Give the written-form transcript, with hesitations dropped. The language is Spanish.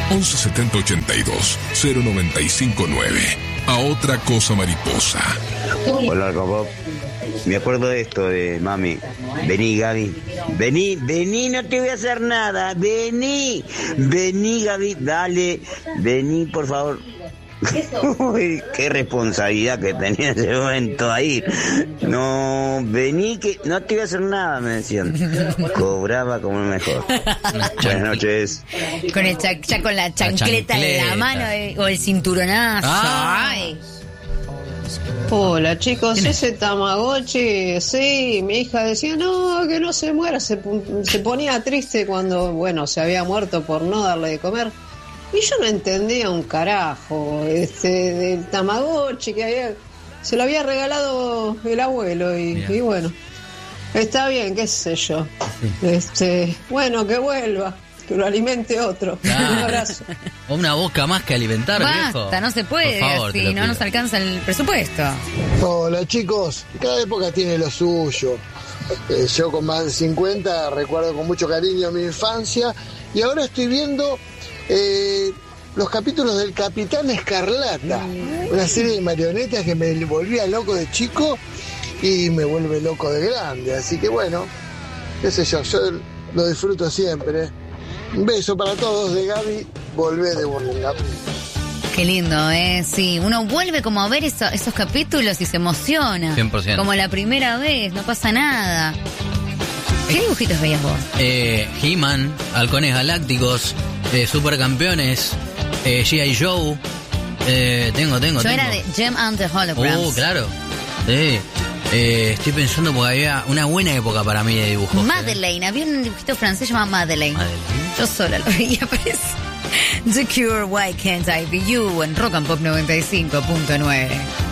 11 70 82 0959. A otra cosa mariposa. Hola, Robot. Me acuerdo de esto de mami. Vení, Gaby. Vení, no te voy a hacer nada. Vení, Gaby, dale. Vení, por favor. Uy, qué responsabilidad que tenía en ese momento ahí. No, vení que no te voy a hacer nada, me decían. Cobraba como el mejor. Buenas noches. Ya con la chancleta en la mano o el cinturonazo. Ay. Hola chicos, ese Tamagotchi, sí, mi hija decía no, que no se muera, se ponía triste cuando, bueno, se había muerto por no darle de comer. Y yo no entendía un carajo del Tamagotchi se lo había regalado el abuelo y bueno, está bien, qué sé yo. Bueno, que vuelva, que lo alimente otro. Claro. Un abrazo. Una boca más que alimentar, viejo. Basta, no se puede, por favor, así no nos alcanza el presupuesto. Hola chicos, cada época tiene lo suyo. Yo con más de 50 recuerdo con mucho cariño mi infancia y ahora estoy viendo los capítulos del Capitán Escarlata, una serie de marionetas que me volvía loco de chico y me vuelve loco de grande, así que bueno, qué sé yo lo disfruto siempre. Un beso para todos de Gaby, volvé de Burlingame. Qué lindo, sí, uno vuelve como a ver esos capítulos y se emociona. 100%. Como la primera vez, no pasa nada. ¿Qué dibujitos veías vos? He-Man, Halcones Galácticos, Supercampeones, G.I. Joe. Tengo. Yo era de Gem and the Holograms. Claro. Sí. Estoy pensando porque había una buena época para mí de dibujos. Madeleine, había un dibujito francés llamado Madeleine. Yo sola lo veía, parece. The Cure, Why Can't I Be You en Rock and Pop 95.9.